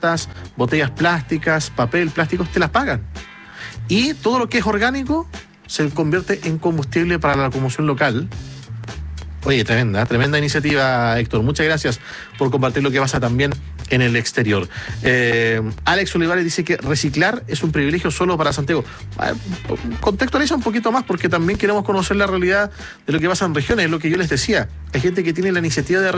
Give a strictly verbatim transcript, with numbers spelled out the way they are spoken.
latas, botellas plásticas, papel, plásticos, te las pagan. Y todo lo que es orgánico se convierte en combustible para la locomoción local. Oye, tremenda, tremenda iniciativa, Héctor. Muchas gracias por compartir lo que pasa también en el exterior. Eh, Alex Olivares dice que reciclar es un privilegio solo para Santiago. Contextualiza un poquito más, porque también queremos conocer la realidad de lo que pasa en regiones, es lo que yo les decía. Hay gente que tiene la iniciativa de